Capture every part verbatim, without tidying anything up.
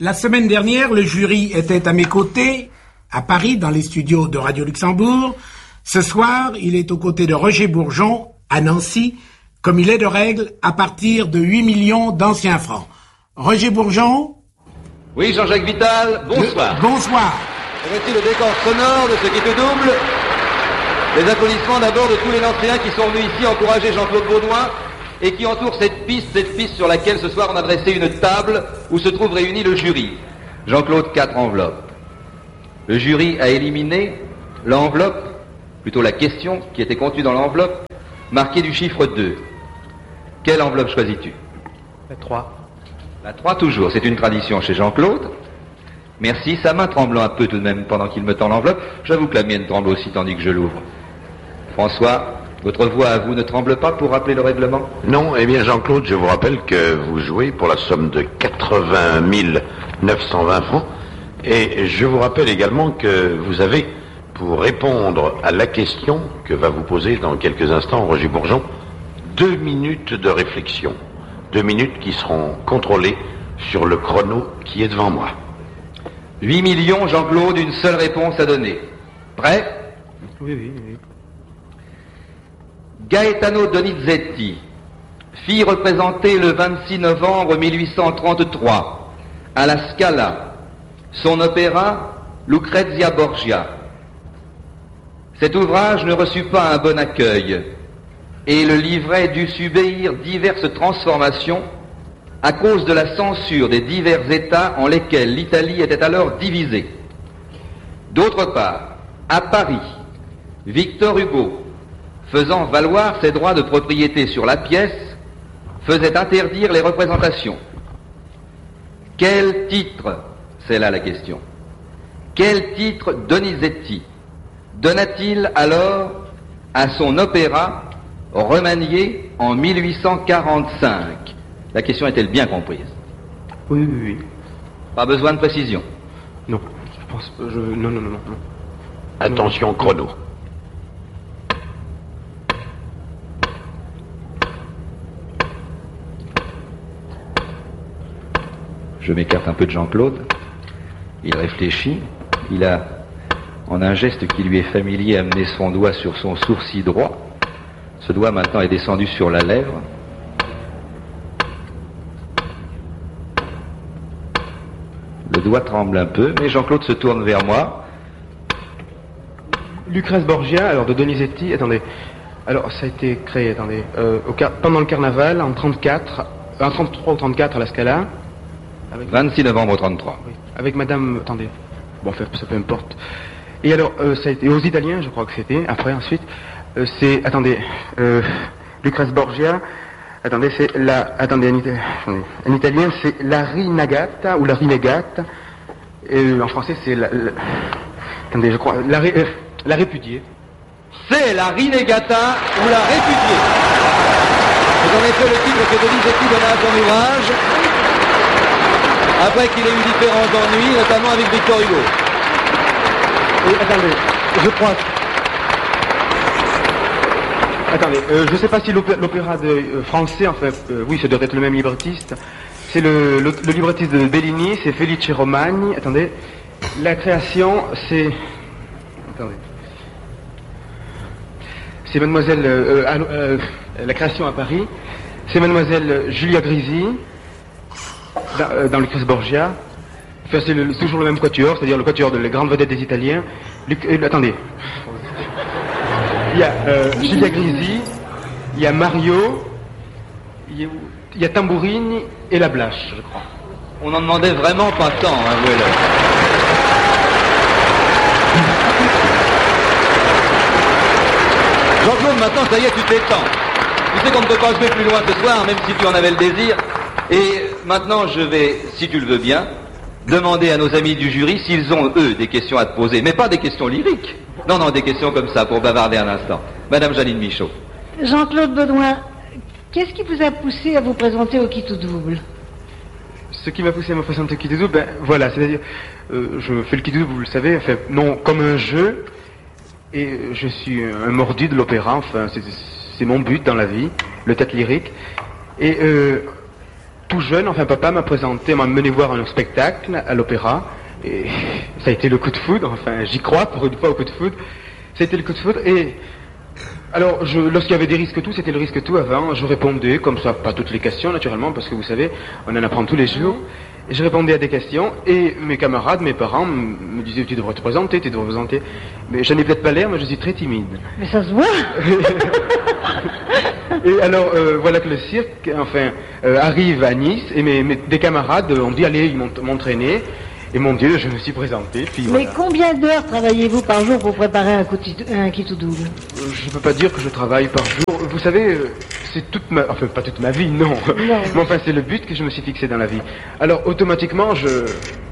La semaine dernière, le jury était à mes côtés, à Paris, dans les studios de Radio Luxembourg. Ce soir, il est aux côtés de Roger Bourgeon, à Nancy, comme il est de règle, à partir de huit millions d'anciens francs. Roger Bourgeon? Oui, Jean-Jacques Vital, bonsoir. Le... Bonsoir. Voici le décor sonore de ce qui te double. Les applaudissements d'abord de tous les Nancéens qui sont venus ici encourager Jean-Claude Baudouin et qui entourent cette piste, cette piste sur laquelle ce soir on a dressé une table où se trouve réuni le jury. Jean-Claude, quatre enveloppes. Le jury a éliminé l'enveloppe, plutôt la question qui était contenue dans l'enveloppe, marquée du chiffre deux. Quelle enveloppe choisis-tu? La trois. La trois toujours, c'est une tradition chez Jean-Claude. Merci, sa main tremblant un peu tout de même pendant qu'il me tend l'enveloppe. J'avoue que la mienne tremble aussi tandis que je l'ouvre. François, votre voix à vous ne tremble pas pour rappeler le règlement? Non, eh bien Jean-Claude, je vous rappelle que vous jouez pour la somme de quatre-vingt mille neuf cent vingt francs. Et je vous rappelle également que vous avez, pour répondre à la question que va vous poser dans quelques instants Roger Bourgeon, deux minutes de réflexion. Deux minutes qui seront contrôlées sur le chrono qui est devant moi. huit millions, Jean-Claude, une seule réponse à donner. Prêt? Oui, oui, oui. Gaetano Donizetti, fit représenter le vingt-six novembre mille huit cent trente-trois à la Scala son opéra Lucrezia Borgia. Cet ouvrage ne reçut pas un bon accueil et le livret dut subir diverses transformations à cause de la censure des divers États en lesquels l'Italie était alors divisée. D'autre part, à Paris, Victor Hugo, faisant valoir ses droits de propriété sur la pièce, faisait interdire les représentations. Quel titre, c'est là la question, quel titre Donizetti donna-t-il alors à son opéra remanié en mille huit cent quarante-cinq? La question est-elle bien comprise? Oui, oui, oui. Pas besoin de précision? Non, je pense pas. Je... Non, non, non, non. non. Attention, chrono. Je m'écarte un peu de Jean-Claude. Il réfléchit. Il a, en un geste qui lui est familier, amené son doigt sur son sourcil droit. Ce doigt maintenant est descendu sur la lèvre. Le doigt tremble un peu, mais Jean-Claude se tourne vers moi. Lucrèce Borgia, alors de Donizetti, attendez. Alors, ça a été créé, attendez, euh, au car... pendant le carnaval, en trente-quatre, en trente-trois ou trente-quatre à la Scala. Avec... vingt-six novembre trente-trois. Oui, avec madame, attendez, bon, enfin, ça peu importe. Et alors, euh, ça a été aux Italiens, je crois que c'était, après, ensuite, euh, c'est, attendez, euh, Lucrèce Borgia, attendez, c'est la, attendez, en, ita... en italien, c'est la rinagata, ou la rinegata, et en français, c'est la, la... attendez, je crois, la, ré... euh, la répudiée. C'est la rinegata ou la répudiée. C'est en effet le titre que Donizetti donna à son ouvrage, après qu'il ait eu différents ennuis, notamment avec Victor Hugo. Et attendez, je crois... Attendez, euh, je ne sais pas si l'opéra, l'opéra de, euh, français, enfin, euh, oui, ça doit être le même librettiste. C'est le, le, le librettiste de Bellini, c'est Felice Romagni. Attendez, la création, c'est... Attendez. C'est mademoiselle... Euh, euh, euh, la création à Paris, c'est mademoiselle Julia Grisi, dans, euh, dans Lucrèce Borgia. Enfin, c'est le, toujours le même quatuor, c'est-à-dire le quatuor de les grandes vedettes des Italiens. Luc, euh, attendez. Il y a euh, Julia Grisi, il y a Mario, il y a, il y a Tambourini et la Blache, je crois. On n'en demandait vraiment pas tant, hein, voilà. Jean-Claude, maintenant, ça y est, tu t'étends. Tu sais qu'on ne peut pas jouer plus loin ce soir, même si tu en avais le désir. Et maintenant, je vais, si tu le veux bien, demander à nos amis du jury s'ils ont, eux, des questions à te poser. Mais pas des questions lyriques. Non, non, des questions comme ça, pour bavarder un instant. Madame Janine Michaud. Jean-Claude Baudouin, qu'est-ce qui vous a poussé à vous présenter au Qui tout double? Ce qui m'a poussé à me présenter au Qui tout double, ben voilà, c'est-à-dire, euh, je fais le Qui tout double, vous le savez, enfin, non, comme un jeu, et je suis un mordu de l'opéra, enfin, c'est, c'est mon but dans la vie, le théâtre lyrique, et euh, tout jeune, enfin papa m'a présenté, m'a mené voir un spectacle à l'opéra, et ça a été le coup de foudre, enfin j'y crois pour une fois au coup de foudre, ça a été le coup de foudre, et alors je, lorsqu'il y avait des risques tout, c'était le risque tout avant, je répondais comme ça, pas toutes les questions naturellement, parce que vous savez, on en apprend tous les jours, et je répondais à des questions, et mes camarades, mes parents m- me disaient tu devrais te présenter, tu devrais te présenter, mais j'en ai peut-être pas l'air, mais je suis très timide. Mais ça se voit. Et alors, euh, voilà que le cirque, enfin, euh, arrive à Nice, et mes, mes- des camarades ont dit, allez, ils m'ont m'entraîner, et mon Dieu, je me suis présenté, puis Mais voilà. combien d'heures travaillez-vous par jour pour préparer un, coup de- un kit ou double? Euh, Je ne peux pas dire que je travaille par jour. Vous savez, euh, c'est toute ma... Enfin, pas toute ma vie, non. Mais enfin, c'est le but que je me suis fixé dans la vie. Alors, automatiquement, je...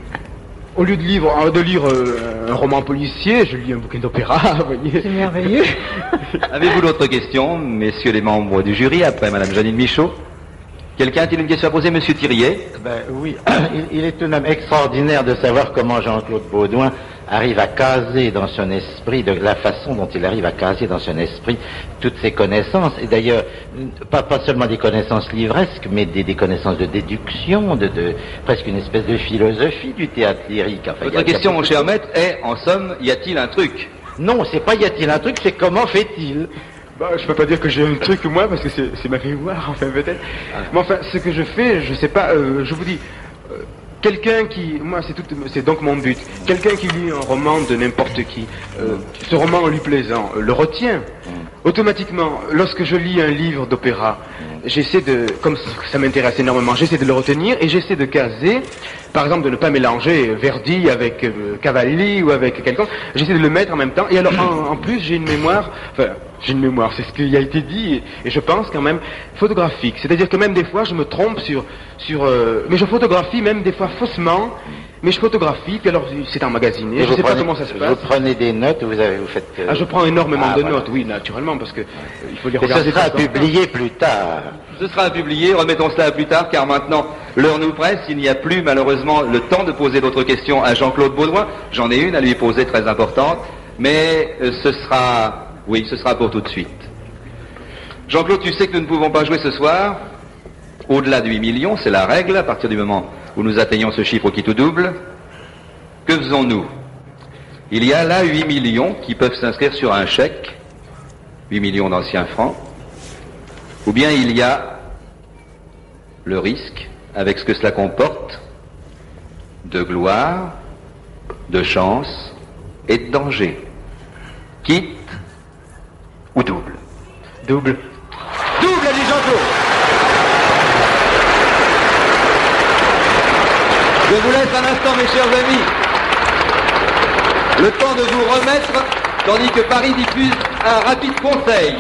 Au lieu de, livre, de lire euh, un roman policier, je lis un bouquin d'opéra, vous voyez. C'est merveilleux. Avez-vous d'autres questions, messieurs les membres du jury, après Madame Janine Michaud? Quelqu'un a-t-il une question à poser, Monsieur Thirier? Ben oui, il, il est tout de même extraordinaire de savoir comment Jean-Claude Baudouin arrive à caser dans son esprit, de la façon dont il arrive à caser dans son esprit toutes ses connaissances, et d'ailleurs, pas, pas seulement des connaissances livresques, mais des, des connaissances de déduction, de, de presque une espèce de philosophie du théâtre lyrique. Enfin, Votre il y a- question, il y a mon cher maître, est, en somme, y a-t-il un truc? Non, c'est pas y a-t-il un truc, c'est comment fait-il? Bah, je peux pas dire que j'ai un truc moi, parce que c'est c'est ma mémoire, enfin peut-être. Mais enfin, ce que je fais, je sais pas, euh, je vous dis, euh, quelqu'un qui, moi c'est tout, c'est donc mon but, quelqu'un qui lit un roman de n'importe qui, euh, ce roman lui plaisant, euh, le retient. Automatiquement, lorsque je lis un livre d'opéra, j'essaie de, comme ça m'intéresse énormément, j'essaie de le retenir et j'essaie de caser, par exemple de ne pas mélanger Verdi avec euh, Cavalli ou avec quelqu'un, j'essaie de le mettre en même temps, et alors en, en plus j'ai une mémoire, enfin j'ai une mémoire, c'est ce qui a été dit, et, et je pense quand même photographique, c'est-à-dire que même des fois je me trompe sur, sur euh, mais je photographie même des fois faussement, mais je photographie, puis alors c'est emmagasiné, Et je vous sais pas prenez- comment ça se Vous passe. prenez des notes, vous avez, vous faites... euh, Ah, je prends énormément Ah, de voilà. notes, oui, naturellement, parce que euh, il faut les Et ce regarder. sera tout le temps. publié plus tard. Ce sera publié, remettons cela à plus tard, car maintenant, l'heure nous presse, il n'y a plus malheureusement le temps de poser d'autres questions à Jean-Claude Baudouin. J'en ai une à lui poser très importante, mais euh, ce sera, oui, ce sera pour tout de suite. Jean-Claude, tu sais que nous ne pouvons pas jouer ce soir au-delà de huit millions, c'est la règle, à partir du moment où nous atteignons ce chiffre qui tout double. Que faisons-nous? Il y a là huit millions qui peuvent s'inscrire sur un chèque, huit millions d'anciens francs, ou bien il y a le risque, avec ce que cela comporte, de gloire, de chance et de danger. Quitte ou double? Double. Double, a dit Jean-Claude. Je vous laisse un instant, mes chers amis, le temps de vous remettre, tandis que Paris diffuse un rapide conseil.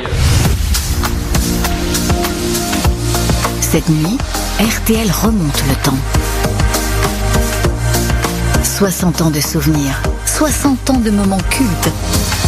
Cette nuit, R T L remonte le temps. soixante ans de souvenirs, soixante ans de moments cultes.